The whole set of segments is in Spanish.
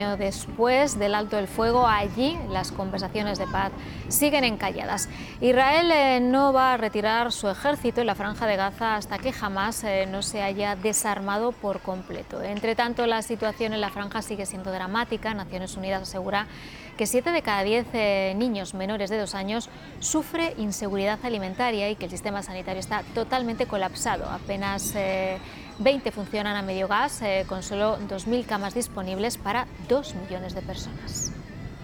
Después del alto el fuego, allí las conversaciones de paz siguen encalladas. Israel no va a retirar su ejército en la Franja de Gaza hasta que Hamás no se haya desarmado por completo. Entre tanto, la situación en la franja sigue siendo dramática. Naciones Unidas asegura que 7 de cada 10 niños menores de 2 años sufre inseguridad alimentaria y que el sistema sanitario está totalmente colapsado. Apenas 20 funcionan a medio gas, con solo 2.000 camas disponibles para 2 millones de personas.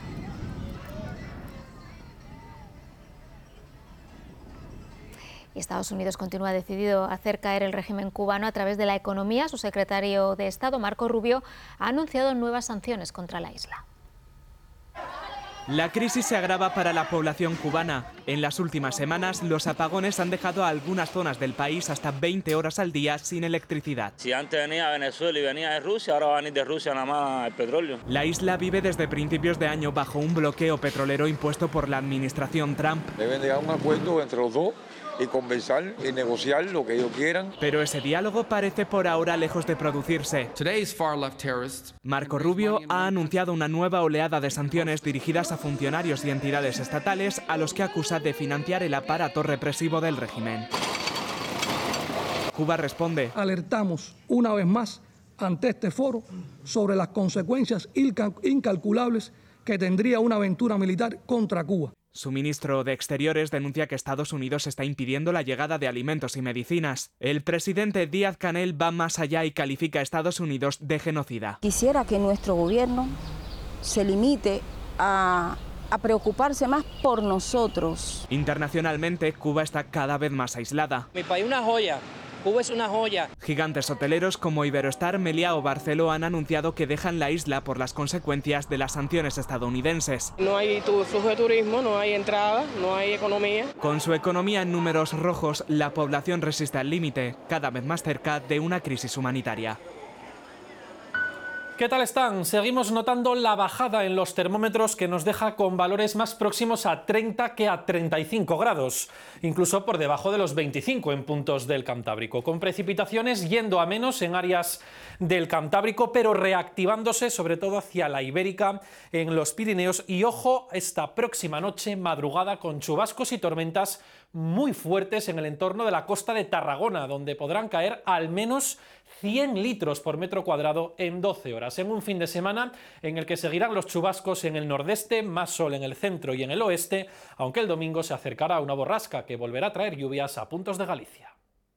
Y Estados Unidos continúa decidido a hacer caer el régimen cubano a través de la economía. Su secretario de Estado, Marco Rubio, ha anunciado nuevas sanciones contra la isla. La crisis se agrava para la población cubana. En las últimas semanas, los apagones han dejado a algunas zonas del país hasta 20 horas al día sin electricidad. Si antes venía de Venezuela y venía de Rusia, ahora va a venir de Rusia nada más el petróleo. La isla vive desde principios de año bajo un bloqueo petrolero impuesto por la administración Trump. Deben llegar a un acuerdo entre los dos y conversar y negociar lo que ellos quieran. Pero ese diálogo parece por ahora lejos de producirse. Marco Rubio ha anunciado una nueva oleada de sanciones dirigidas a funcionarios y entidades estatales a los que acusa de financiar el aparato represivo del régimen. Cuba responde. Alertamos una vez más ante este foro sobre las consecuencias incalculables que tendría una aventura militar contra Cuba. Su ministro de Exteriores denuncia que Estados Unidos está impidiendo la llegada de alimentos y medicinas. El presidente Díaz-Canel va más allá y califica a Estados Unidos de genocida. Quisiera que nuestro gobierno se limite a preocuparse más por nosotros. Internacionalmente, Cuba está cada vez más aislada. Mi país es una joya. Cuba es una joya. Gigantes hoteleros como Iberostar, Meliá o Barceló han anunciado que dejan la isla por las consecuencias de las sanciones estadounidenses. No hay flujo de turismo, no hay entrada, no hay economía. Con su economía en números rojos, la población resiste al límite, cada vez más cerca de una crisis humanitaria. ¿Qué tal están? Seguimos notando la bajada en los termómetros que nos deja con valores más próximos a 30 que a 35 grados, incluso por debajo de los 25 en puntos del Cantábrico, con precipitaciones yendo a menos en áreas del Cantábrico, pero reactivándose sobre todo hacia la Ibérica, en los Pirineos y ojo esta próxima noche, madrugada, con chubascos y tormentas muy fuertes en el entorno de la costa de Tarragona, donde podrán caer al menos 100 litros por metro cuadrado en 12 horas, en un fin de semana en el que seguirán los chubascos en el nordeste, más sol en el centro y en el oeste, aunque el domingo se acercará una borrasca que volverá a traer lluvias a puntos de Galicia.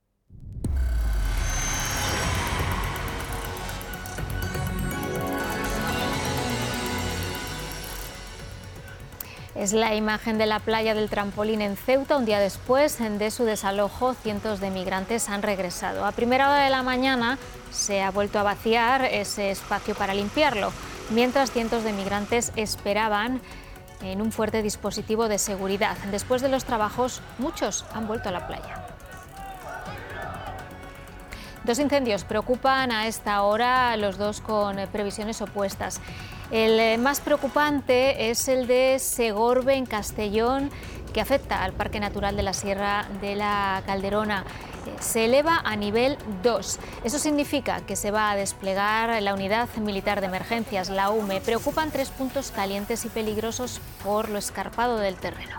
Es la imagen de la playa del Trampolín en Ceuta. Un día después de su desalojo, cientos de migrantes han regresado. A primera hora de la mañana se ha vuelto a vaciar ese espacio para limpiarlo, mientras cientos de migrantes esperaban en un fuerte dispositivo de seguridad. Después de los trabajos, muchos han vuelto a la playa. Dos incendios preocupan a esta hora, los dos con previsiones opuestas. El más preocupante es el de Segorbe, en Castellón, que afecta al Parque Natural de la Sierra de la Calderona. Se eleva a nivel 2. Eso significa que se va a desplegar la Unidad Militar de Emergencias, la UME. Preocupan 3 puntos calientes y peligrosos por lo escarpado del terreno.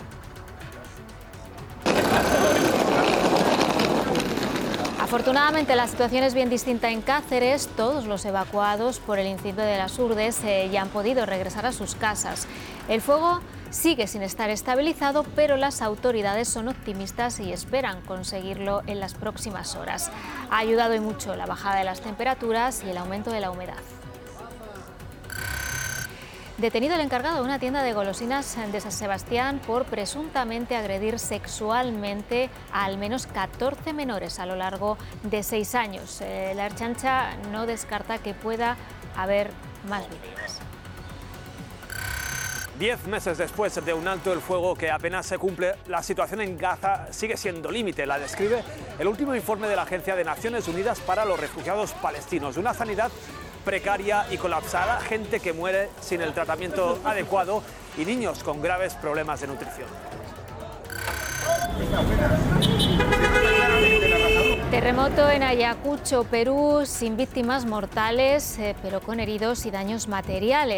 Afortunadamente la situación es bien distinta en Cáceres. Todos los evacuados por el incendio de las Urdes ya han podido regresar a sus casas. El fuego sigue sin estar estabilizado, pero las autoridades son optimistas y esperan conseguirlo en las próximas horas. Ha ayudado y mucho la bajada de las temperaturas y el aumento de la humedad. Detenido el encargado de una tienda de golosinas de San Sebastián por presuntamente agredir sexualmente a al menos 14 menores a lo largo de 6 años. La Ertzaintza no descarta que pueda haber más víctimas. 10 meses después de un alto el fuego que apenas se cumple, la situación en Gaza sigue siendo límite. La describe el último informe de la Agencia de Naciones Unidas para los Refugiados Palestinos. Una sanidad precaria y colapsada, gente que muere sin el tratamiento adecuado y niños con graves problemas de nutrición. Terremoto en Ayacucho, Perú, sin víctimas mortales, pero con heridos y daños materiales.